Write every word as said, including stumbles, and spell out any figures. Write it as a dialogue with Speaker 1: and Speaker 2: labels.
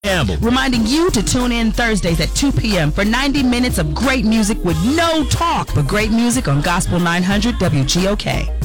Speaker 1: Campbell.
Speaker 2: Reminding you to tune in Thursdays at two p.m. for ninety minutes of great music with no talk, but great music on Gospel nine hundred W G O K.